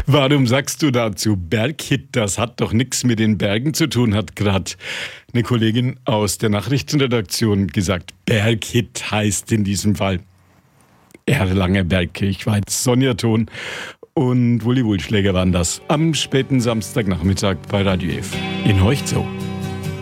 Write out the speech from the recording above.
Warum sagst du dazu Berghit? Das hat doch nichts mit den Bergen zu tun, hat gerade eine Kollegin aus der Nachrichtenredaktion gesagt. Berghit heißt in diesem Fall Erlanger Bergkirchweih. Sonja Thon und Wulli Wulschläger waren das am späten Samstagnachmittag bei Radio F. In Heuchzow.